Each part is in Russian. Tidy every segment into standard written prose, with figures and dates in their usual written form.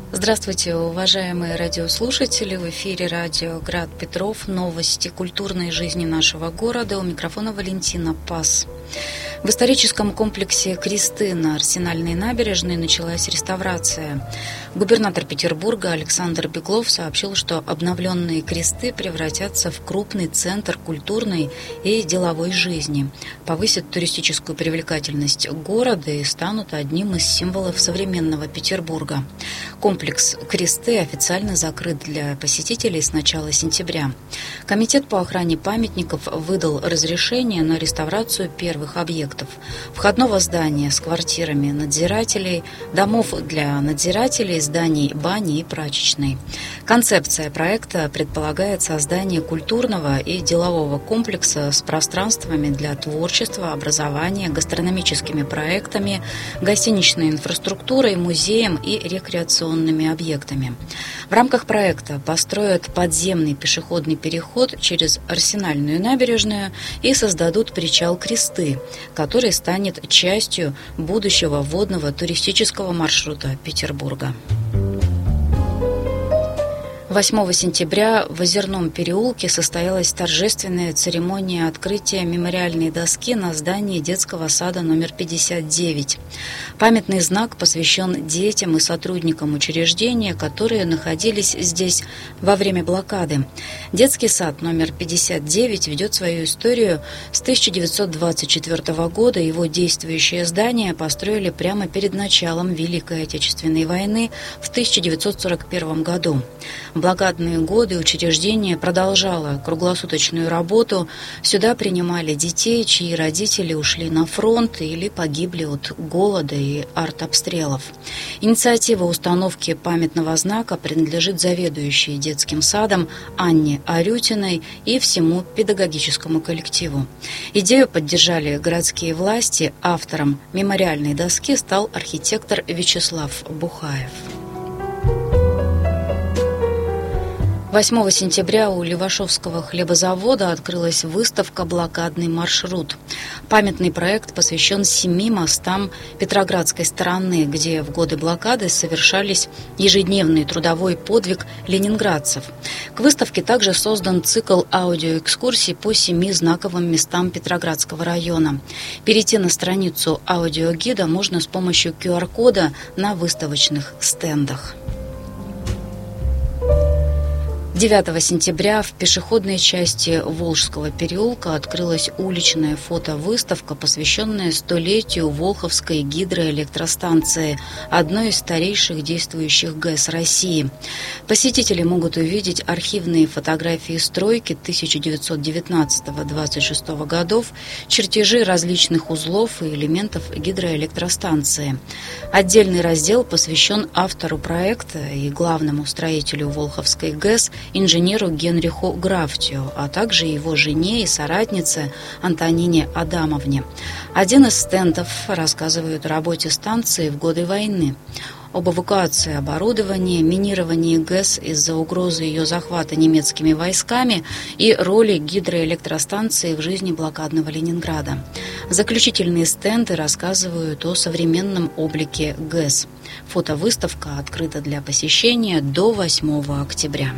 Здравствуйте, уважаемые радиослушатели! В эфире радио «Град Петров». Новости культурной жизни нашего города. У микрофона Валентина Пас. В историческом комплексе «Кресты» на Арсенальной набережной началась реставрация. Губернатор Петербурга Александр Беглов сообщил, что обновленные кресты превратятся в крупный центр культурной и деловой жизни, повысят туристическую привлекательность города и станут одним из символов современного Петербурга. Комплекс «Кресты» официально закрыт для посетителей с начала сентября. Комитет по охране памятников выдал разрешение на реставрацию первых объектов: входного здания с квартирами надзирателей, домов для надзирателей, зданий бани и прачечной. Концепция проекта предполагает создание культурного и делового комплекса с пространствами для творчества, образования, гастрономическими проектами, гостиничной инфраструктурой, музеем и рекреационными объектами. В рамках проекта построят подземный пешеходный переход через Арсенальную набережную и создадут причал «Кресты», который станет частью будущего водного туристического маршрута Петербурга. 8 сентября в Озерном переулке состоялась торжественная церемония открытия мемориальной доски на здании детского сада номер 59. Памятный знак посвящен детям и сотрудникам учреждения, которые находились здесь во время блокады. Детский сад номер 59 ведет свою историю с 1924 года. Его действующее здание построили прямо перед началом Великой Отечественной войны в 1941 году. В блокадные годы учреждение продолжало круглосуточную работу. Сюда принимали детей, чьи родители ушли на фронт или погибли от голода и артобстрелов. Инициатива установки памятного знака принадлежит заведующей детским садом Анне Арютиной и всему педагогическому коллективу. Идею поддержали городские власти. Автором мемориальной доски стал архитектор Вячеслав Бухаев. 8 сентября у Левашовского хлебозавода открылась выставка «Блокадный маршрут». Памятный проект посвящен 7 мостам Петроградской стороны, где в годы блокады совершались ежедневный трудовой подвиг ленинградцев. К выставке также создан цикл аудиоэкскурсий по 7 знаковым местам Петроградского района. Перейти на страницу аудиогида можно с помощью QR-кода на выставочных стендах. 9 сентября в пешеходной части Волжского переулка открылась уличная фотовыставка, посвященная столетию Волховской гидроэлектростанции, одной из старейших действующих ГЭС России. Посетители могут увидеть архивные фотографии стройки 1919-26 годов, чертежи различных узлов и элементов гидроэлектростанции. Отдельный раздел посвящен автору проекта и главному строителю Волховской ГЭС инженеру Генриху Графтию, а также его жене и соратнице Антонине Адамовне. Один из стендов рассказывает о работе станции в годы войны, об эвакуации оборудования, минировании ГЭС из-за угрозы ее захвата немецкими войсками и роли гидроэлектростанции в жизни блокадного Ленинграда. Заключительные стенды рассказывают о современном облике ГЭС. Фотовыставка открыта для посещения до 8 октября.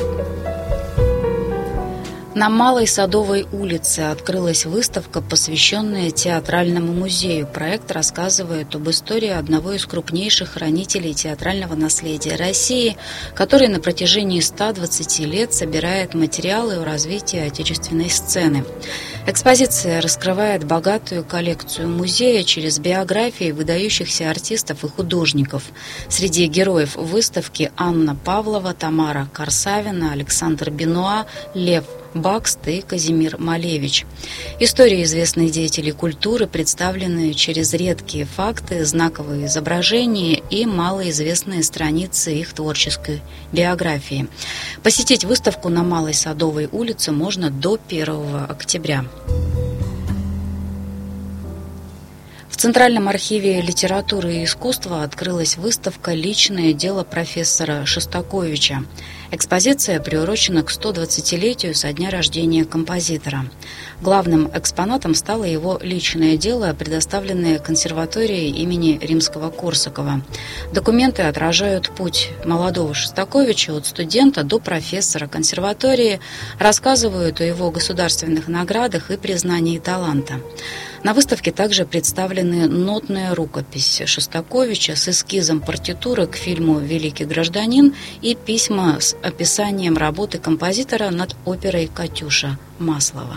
На Малой Садовой улице открылась выставка, посвященная театральному музею. Проект рассказывает об истории одного из крупнейших хранителей театрального наследия России, который на протяжении 120 лет собирает материалы о развитии отечественной сцены. Экспозиция раскрывает богатую коллекцию музея через биографии выдающихся артистов и художников. Среди героев выставки Анна Павлова, Тамара Корсавина, Александр Бенуа, Лев Бакст и Казимир Малевич. Истории известных деятелей культуры представлены через редкие факты, знаковые изображения и малоизвестные страницы их творческой биографии. Посетить выставку на Малой Садовой улице можно до 1 октября. В Центральном архиве литературы и искусства открылась выставка «Личное дело профессора Шостаковича». Экспозиция приурочена к 120-летию со дня рождения композитора. Главным экспонатом стало его личное дело, предоставленное консерваторией имени Римского-Корсакова. Документы отражают путь молодого Шостаковича от студента до профессора консерватории, рассказывают о его государственных наградах и признании таланта. На выставке также представлены нотная рукопись Шостаковича с эскизом партитуры к фильму «Великий гражданин» и письма с описанием работы композитора над оперой «Катюша» Маслова.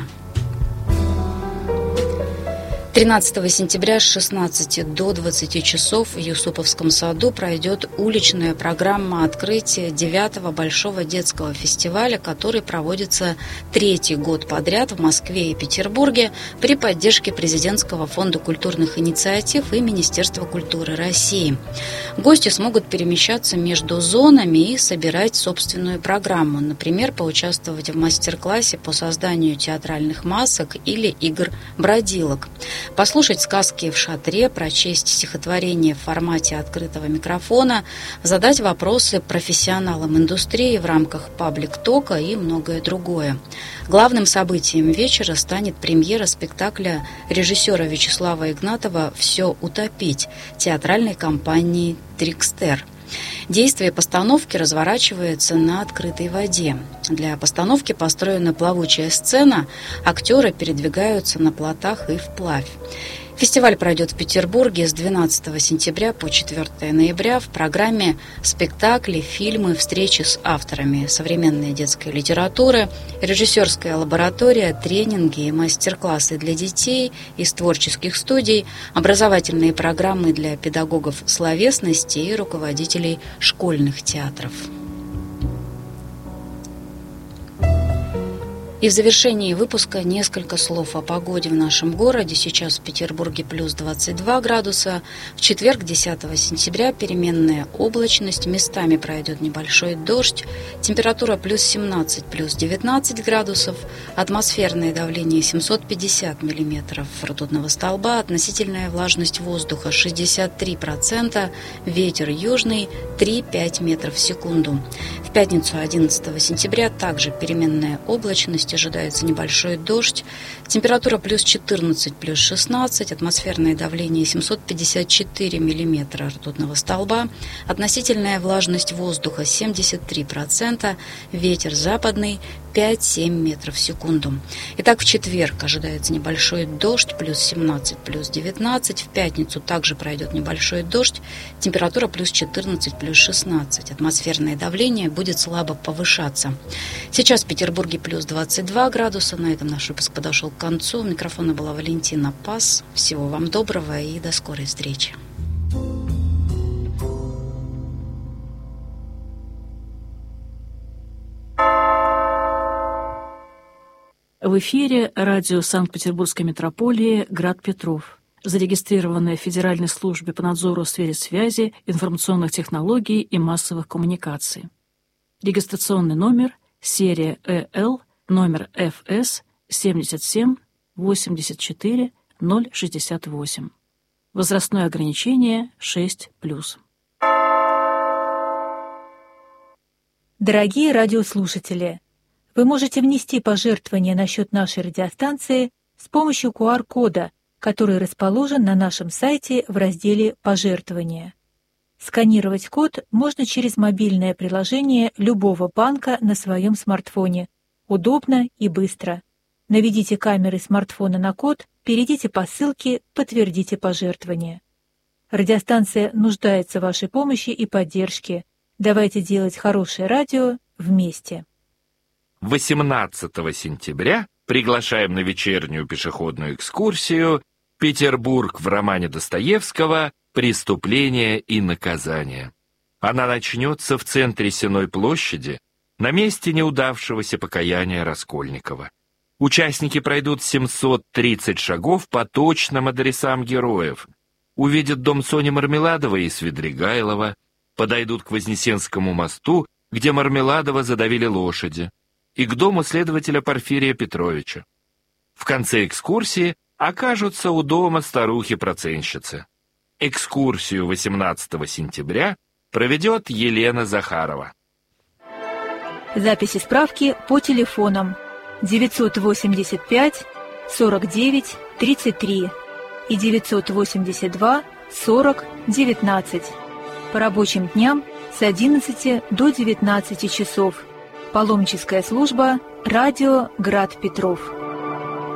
13 сентября с 16 до 20 часов в Юсуповском саду пройдет уличная программа открытия 9-го Большого детского фестиваля, который проводится 3-й год подряд в Москве и Петербурге при поддержке Президентского фонда культурных инициатив и Министерства культуры России. Гости смогут перемещаться между зонами и собирать собственную программу, например, поучаствовать в мастер-классе по созданию театральных масок или игр-бродилок, послушать сказки в шатре, прочесть стихотворение в формате открытого микрофона, задать вопросы профессионалам индустрии в рамках паблик-тока и многое другое. Главным событием вечера станет премьера спектакля режиссера Вячеслава Игнатова «Все утопить» театральной компании «Трикстер». Действие постановки разворачивается на открытой воде. Для постановки построена плавучая сцена, актеры передвигаются на плотах и вплавь. Фестиваль пройдет в Петербурге с 12 сентября по 4 ноября в программе спектакли, фильмы, встречи с авторами современной детской литературы, режиссерская лаборатория, тренинги и мастер-классы для детей из творческих студий, образовательные программы для педагогов словесности и руководителей школьных театров. И в завершении выпуска несколько слов о погоде в нашем городе. Сейчас в Петербурге плюс 22 градуса. В четверг, 10 сентября, переменная облачность. Местами пройдет небольшой дождь. Температура плюс 17, плюс 19 градусов. Атмосферное давление 750 миллиметров ртутного столба. Относительная влажность воздуха 63%. Ветер южный 3-5 метров в секунду. В пятницу, 11 сентября, также переменная облачность. Ожидается небольшой дождь. Температура плюс 14, плюс 16. Атмосферное давление 754 миллиметра ртутного столба. Относительная влажность воздуха 73%. Ветер западный 5-7 метров в секунду. Итак, в четверг ожидается небольшой дождь, плюс 17, плюс 19. В пятницу также пройдет небольшой дождь. Температура плюс 14, плюс 16. Атмосферное давление будет слабо повышаться. Сейчас в Петербурге плюс 22 градуса. На этом наш выпуск подошел к концу. У микрофона была Валентина Пас. Всего вам доброго и до скорой встречи. В эфире радио Санкт-Петербургской метрополии «Град Петров», зарегистрированное в Федеральной службе по надзору в сфере связи, информационных технологий и массовых коммуникаций. Регистрационный номер, серия ЭЛ, номер ФС 77 84 068. Возрастное ограничение 6+. Дорогие радиослушатели, вы можете внести пожертвования на счет нашей радиостанции с помощью QR-кода, который расположен на нашем сайте в разделе «Пожертвования». Сканировать код можно через мобильное приложение любого банка на своем смартфоне. Удобно и быстро. Наведите камеры смартфона на код, перейдите по ссылке, подтвердите пожертвование. Радиостанция нуждается в вашей помощи и поддержке. Давайте делать хорошее радио вместе. 18 сентября приглашаем на вечернюю пешеходную экскурсию «Петербург в романе Достоевского. Преступление и наказание». Она начнется в центре Сенной площади, на месте неудавшегося покаяния Раскольникова. Участники пройдут 730 шагов по точным адресам героев, увидят дом Сони Мармеладовой и Свидригайлова, подойдут к Вознесенскому мосту, где Мармеладова задавили лошади, и к дому следователя Порфирия Петровича. В конце экскурсии окажутся у дома старухи-проценщицы. Экскурсию 18 сентября проведет Елена Захарова. Записи справки по телефонам 985 49 33 и 982 40 19. По рабочим дням с 11 до 19 часов. Паломническая служба «Радио Град Петров».